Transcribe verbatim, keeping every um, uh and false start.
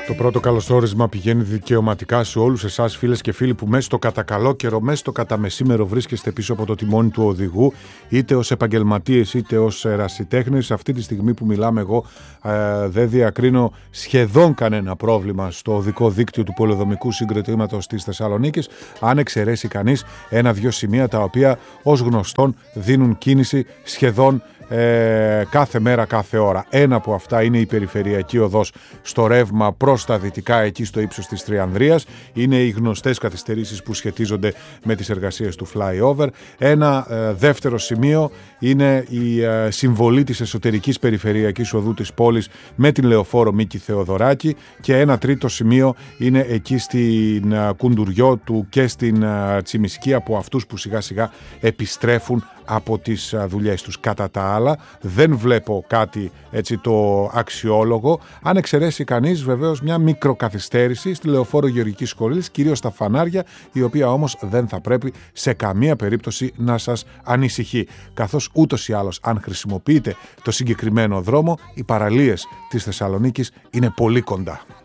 Το πρώτο καλωσόρισμα πηγαίνει δικαιωματικά σε όλους εσάς, φίλες και φίλοι, που μέσα στο κατά καλό καιρό, μέσα στο κατά μεσήμερο βρίσκεστε πίσω από το τιμόνι του οδηγού, είτε ως επαγγελματίες είτε ως ερασιτέχνες. Αυτή τη στιγμή που μιλάμε εγώ ε, δεν διακρίνω σχεδόν κανένα πρόβλημα στο οδικό δίκτυο του πολεοδομικού συγκροτήματος της Θεσσαλονίκης, αν εξαιρέσει κανείς ένα-δυο σημεία τα οποία ως γνωστόν δίνουν κίνηση σχεδόν Ε, κάθε μέρα, κάθε ώρα. Ένα από αυτά είναι η περιφερειακή οδός στο ρεύμα προς τα δυτικά, εκεί στο ύψος της Τριανδρίας. Είναι οι γνωστές καθυστερήσεις που σχετίζονται με τις εργασίες του flyover. Ένα ε, δεύτερο σημείο είναι η ε, συμβολή της εσωτερικής περιφερειακής οδού της πόλης με την λεωφόρο Μίκη Θεοδωράκη, και ένα τρίτο σημείο είναι εκεί στην ε, Κουντουριό του και στην ε, Τσιμισκή, από αυτούς που σιγά σιγά επιστρέφουν από τις δουλειές τους. Κατά τα άλλα δεν βλέπω κάτι έτσι το αξιόλογο, αν εξαιρέσει κανείς βεβαίως μια μικροκαθυστέρηση στη λεωφόρο Γεωργικής Σχολής, κυρίως στα φανάρια, η οποία όμως δεν θα πρέπει σε καμία περίπτωση να σας ανησυχεί, καθώς ούτως ή άλλως αν χρησιμοποιείτε το συγκεκριμένο δρόμο, οι παραλίες της Θεσσαλονίκης είναι πολύ κοντά.